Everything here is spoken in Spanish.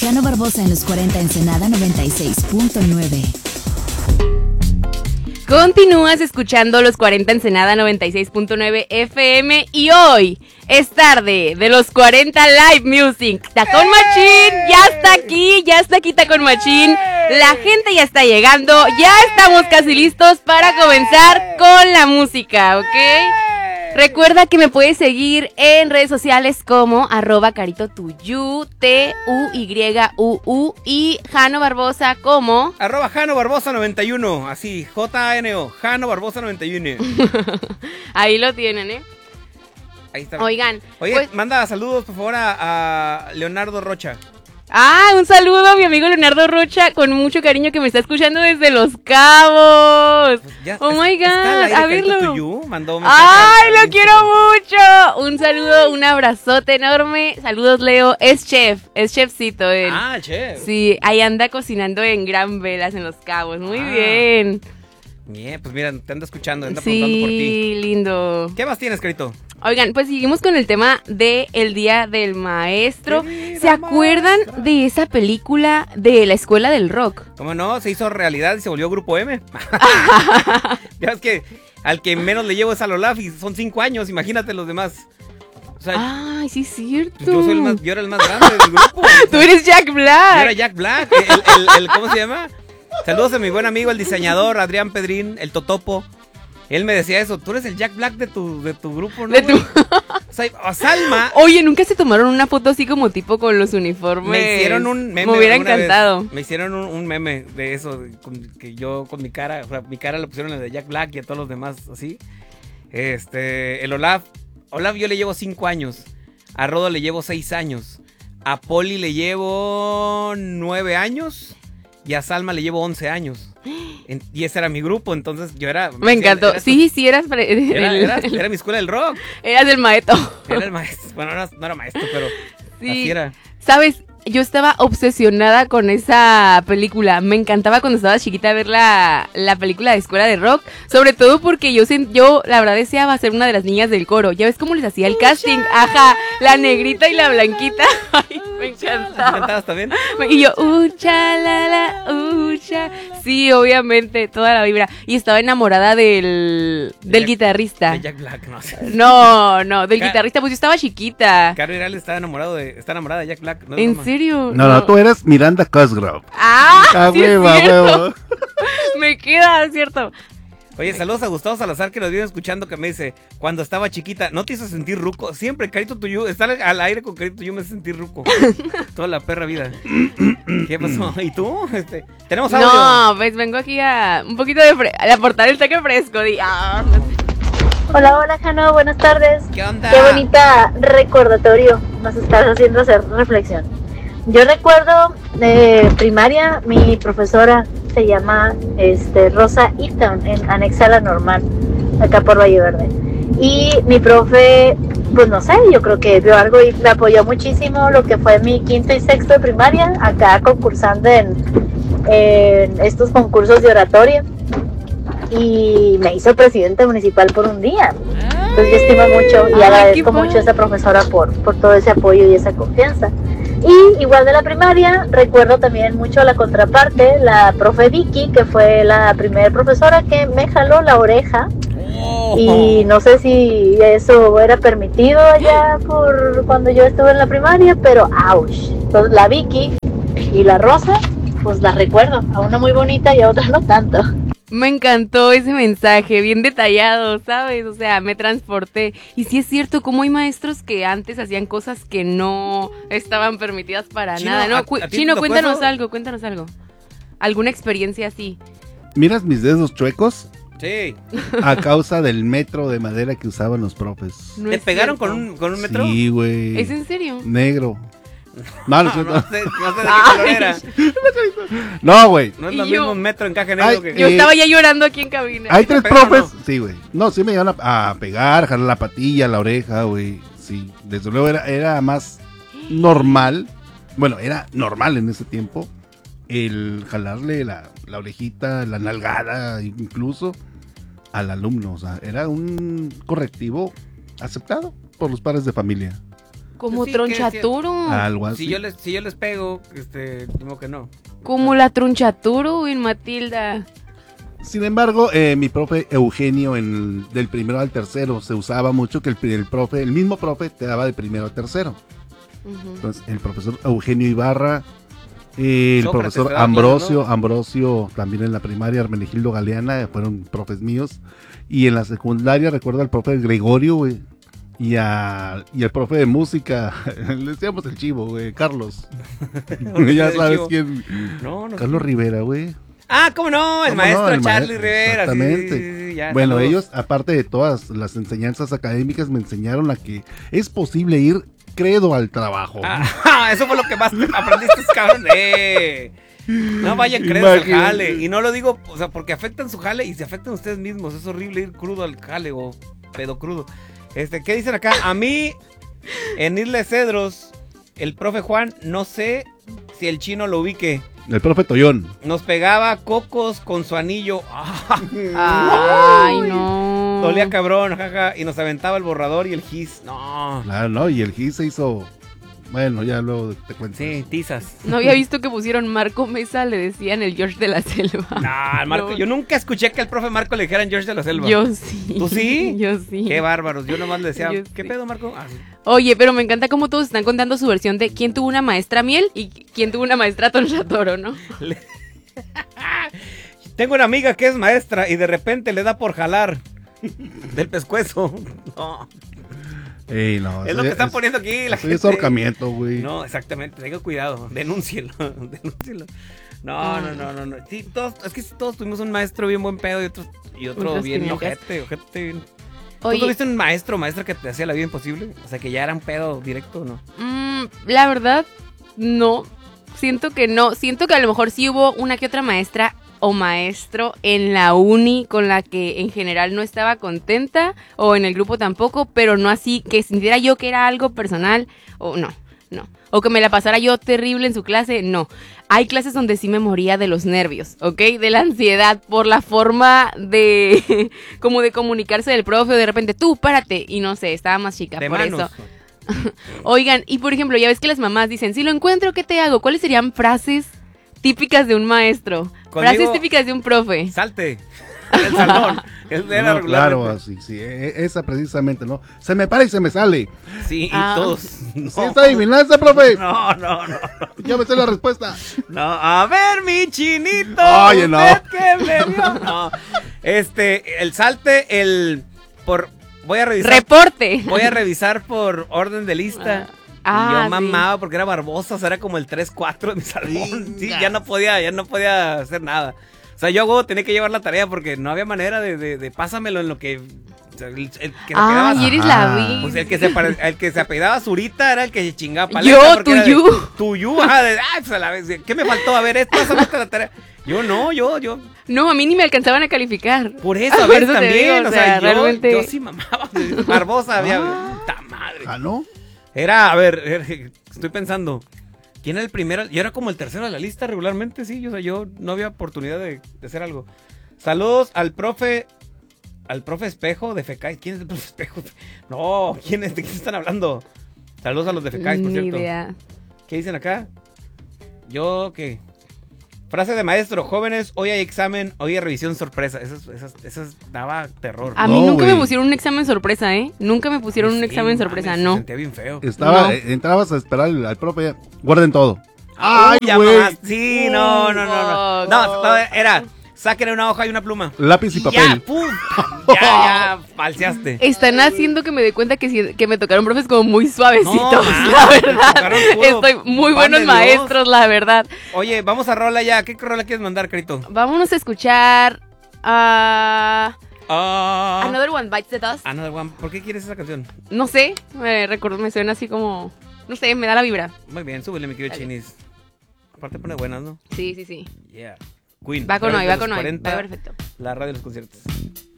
Jano Barbosa en los 40 Ensenada 96.9. Continúas escuchando los 40 Ensenada 96.9 FM y hoy es tarde de los 40 Live Music. Tacón Machín ya está aquí Tacón Machín. La gente ya está llegando, ya estamos casi listos para comenzar con la música, ¿ok? Recuerda que me puedes seguir en redes sociales como @caritotuyu, TUYUU, y Jano Barbosa como @Jano Barbosa 91, así, JANO, Jano Barbosa 91. Ahí lo tienen, ¿eh? Ahí está. Oigan, Oye, pues, manda saludos por favor a Leonardo Rocha. un saludo a mi amigo Leonardo Rocha, con mucho cariño, que me está escuchando desde Los Cabos. Pues Oh my God, a verlo. ¡Ay, lo quiero mucho! Un saludo, un abrazote enorme. Saludos, Leo. Es chefcito él. Ah, chef. Sí, ahí anda cocinando en Gran Velas, en Los Cabos. Muy bien. Bien, pues mira, te anda escuchando, anda preguntando por ti. Sí, lindo. ¿Qué más tienes, Carito? Oigan, pues seguimos con el tema del Día del Maestro. ¿Se acuerdan de esa película de la Escuela del Rock? ¿Cómo no? Se hizo realidad y se volvió Grupo M. Ya ves que al que menos le llevo es a Olaf y son 5 años, imagínate los demás. O sea, Ay, sí es cierto. pues yo era el más grande del grupo. Tú eres Jack Black. Yo era Jack Black, ¿cómo se llama? Saludos a mi buen amigo, el diseñador Adrián Pedrín, el Totopo. Él me decía eso, tú eres el Jack Black de tu grupo, ¿no? O sea, a Salma. Oye, ¿nunca se tomaron una foto así como tipo con los uniformes? Me hicieron un meme. Me hubiera encantado. Me hicieron un meme de eso, que yo con mi cara, o sea, mi cara la pusieron en el de Jack Black y a todos los demás así. El Olaf yo le llevo 5 años. A Rodo le llevo 6 años. A Poli le llevo 9 años. Y a Salma le llevo 11 años. Y ese era mi grupo, entonces yo era... Me encantó. Sí, eras... Era mi escuela del rock. Eras el maestro. Era el maestro. Bueno, no era maestro, pero sí. Así era. ¿Sabes? Yo estaba obsesionada con esa película. Me encantaba cuando estaba chiquita ver la película de Escuela de Rock. Sobre todo porque yo la verdad deseaba ser una de las niñas del coro. ¿Ya ves cómo les hacía el casting? Ajá, la negrita y la blanquita. Ay, me encantaba. ¿Te cantabas también? Y yo, ucha, la, ucha. Sí, obviamente, toda la vibra. Y estaba enamorada del guitarrista. De Jack Black, no sé. No, del guitarrista, pues yo estaba chiquita. Caro Iral está enamorada de Jack Black. No, ¿En serio? No, tú eres Miranda Cosgrove. Sí, huevo. Me queda, ¿cierto? Oye, saludos a Gustavo Salazar, que nos viene escuchando, que me dice, cuando estaba chiquita, ¿no te hizo sentir ruco? Siempre, Carito Tuyo, estar al aire con Carito Tuyo me hace sentir ruco. Toda la perra vida. ¿Qué pasó? ¿Y tú? ¿Tenemos audio? No, pues vengo aquí a un poquito a aportar el toque fresco. Hola, Jano, buenas tardes. ¿Qué onda? Qué bonita recordatorio nos estás haciendo hacer reflexión. Yo recuerdo de primaria, mi profesora se llama Rosa Eaton, en anexa a la normal, acá por Valle Verde. Y mi profe, pues no sé, yo creo que vio algo y me apoyó muchísimo lo que fue mi 5º y 6º de primaria, acá concursando en estos concursos de oratoria. Y me hizo presidente municipal por un día. Entonces yo estimo mucho y agradezco mucho a esa profesora por todo ese apoyo y esa confianza. Y igual de la primaria, recuerdo también mucho la contraparte, la profe Vicky, que fue la primera profesora que me jaló la oreja. Y no sé si eso era permitido allá por cuando yo estuve en la primaria, pero ¡ouch! Entonces la Vicky y la Rosa, pues las recuerdo, a una muy bonita y a otra no tanto. Me encantó ese mensaje, bien detallado, ¿sabes? O sea, me transporté. Y sí es cierto, como hay maestros que antes hacían cosas que no estaban permitidas para Chino, nada, ¿no? ¿a ti Chino, te cuéntanos acuerdas? algo. ¿Alguna experiencia así? ¿Miras mis dedos chuecos? Sí. A causa del metro de madera que usaban los profes. No ¿Te es pegaron cierto. con un metro? Sí, güey. ¿Es en serio? Negro. No No sé de qué color era. No, güey. No es lo Y yo- mismo un metro encaje negro que... Yo estaba ya llorando aquí en cabina. Hay 3 pegaron, profes. Sí, güey. No, sí me llegaron a pegar, jalar la patilla, la oreja, güey. Sí, desde luego era más normal. Bueno, era normal en ese tiempo el jalarle la orejita, la nalgada, incluso al alumno. O sea, era un correctivo aceptado por los padres de familia. Como Sí, tronchaturo. Algo así. Si yo les pego, digo que no. Como la tronchaturo, en Matilda. Sin embargo, mi profe Eugenio, del primero al tercero, se usaba mucho que el mismo profe te daba de primero a tercero. Ujú. Entonces, el profesor Eugenio Ibarra, el Sócrates, profesor te daba Ambrosio, clase, ¿no? Ambrosio también en la primaria, Hermenegildo Galeana, fueron profes míos. Y en la secundaria recuerdo al profe Gregorio, güey. Y al profe de música, le decíamos el chivo, güey, Carlos. Ya El sabes chivo. quién. No, no. Carlos Rivera, güey. Ah, ¿cómo no? El ¿Cómo maestro no? El Charlie maestro, Rivera. Sí, exactamente. sí, sí, ya, Bueno, saludos. ellos, aparte de todas las enseñanzas académicas, me enseñaron a que es posible ir credo al trabajo. Ah, eso fue lo que más aprendiste, cabrón. No vayan credos al Imagínate. jale. Y no lo digo, o sea, porque afectan su jale y se afectan ustedes mismos. Es horrible ir crudo al jale o pedo crudo. ¿Qué dicen acá? A mí, en Isla de Cedros, el profe Juan, no sé si el chino lo ubique. El profe Toyón. Nos pegaba cocos con su anillo. Ay, no. Dolía cabrón, jaja. Y nos aventaba el borrador y el gis. No. Claro, ¿no? Y el GIS se hizo. Bueno, ya luego te cuento. Sí, tizas. No había visto que pusieron Marco Mesa, le decían el George de la Selva. No, el Marco, No. yo nunca escuché que al profe Marco le dijeran George de la Selva. Yo sí. ¿Tú sí? Yo sí. Qué bárbaros. Yo nomás le decía, Yo ¿qué sí. pedo, Marco? Ah, sí. Oye, pero me encanta cómo todos están contando su versión de quién tuvo una maestra miel y quién tuvo una maestra tonchatoro, ¿no? Tengo una amiga que es maestra y de repente le da por jalar del pescuezo. No, Ey, no, es lo que están poniendo aquí la eso gente. es ahorcamiento, güey. No, exactamente. Tenga cuidado. Denúncielo. Denúncielo. No. Sí, es que todos tuvimos un maestro bien buen pedo y otro Otros bien químicas. ojete bien. ¿Tú Oye, tuviste un maestro o maestra que te hacía la vida imposible? O sea, que ya era un pedo directo, ¿o no? la verdad, no. Siento que no. Siento que a lo mejor sí hubo una que otra maestra o maestro en la uni con la que en general no estaba contenta o en el grupo tampoco, pero no así que sintiera yo que era algo personal o no. O que me la pasara yo terrible en su clase, no. Hay clases donde sí me moría de los nervios, ¿ok? De la ansiedad por la forma de como de comunicarse del profe o de repente tú, párate y no sé, estaba más chica De por manos. eso. Oigan, y por ejemplo, ya ves que las mamás dicen, si lo encuentro, ¿qué te hago? ¿Cuáles serían frases típicas de un maestro? Conmigo- Frases típicas de un profe. Salte. El salón. Era No, regularmente. claro, así, sí, esa precisamente, ¿no? Se me para y se me sale. Sí, y Ah. todos. ¿Sí está adivinanza, profe? No. Ya me sé la respuesta. No, a ver, mi chinito. Oye, no. ¿usted qué me vio? No. El salte, voy a revisar por orden de lista. Ah, Y yo sí. mamaba porque era Barbosa, o sea, era como el 3-4 de mi salón. Sí, ya no podía hacer nada. O sea, yo tenía que llevar la tarea porque no había manera de pásamelo en lo que. O sea, el que se quedaba. Ay, eres la Ajá. vi. Pues el que se apellidaba Zurita era el que se chingaba Yo, porque era de- Tuyú. Tuyú, ajá, pues a la vez, ¿qué me faltó? A ver, pásame la tarea. Yo. No, a mí ni me alcanzaban a calificar. Por eso, a Por ver, eso te también. digo, o sea, realmente. yo sí mamaba. Barbosa había. Puta madre. ¿Ah, no? A ver, estoy pensando. ¿Quién era el primero? Yo era como el tercero de la lista regularmente, sí. O sea, yo no había oportunidad de hacer algo. Saludos al profe Espejo de FECAIS. ¿Quién es el profe Espejo? No, ¿de quién están hablando? Saludos a los de FECAIS, por Ni cierto. idea. ¿Qué dicen acá? ¿Qué? Frase de maestro, jóvenes, hoy hay examen, hoy hay revisión sorpresa. Eso daba terror. A mí No, nunca me güey. pusieron un examen sorpresa, ¿eh? Nunca me pusieron un Sí, examen mames, sorpresa, se no. sentía bien feo. Estaba, No. entrabas a esperar al profe, guarden todo. ¡Ay, ¡Ay, güey! Sí, no. No, era, saquen una hoja y una pluma. Lápiz y Ya, papel. pum. Ya, falseaste. Están haciendo que me dé cuenta que me tocaron profes como muy suavecitos, No, man, la te verdad. tocaron puro Estoy muy pan buenos de Dios. maestros, la verdad. Oye, vamos a rola ya. ¿Qué rola quieres mandar, Carito? Vámonos a escuchar a Ah, Another One Bites the Dust. Another One. ¿Por qué quieres esa canción? No sé, me suena así como, no sé, me da la vibra. Muy bien, súbele, mi querido Dale. Chinis. Aparte pone buenas, ¿no? Sí. Yeah. Queen. Va con radio hoy, de va los con hoy. 40, Va perfecto. La radio de los conciertos.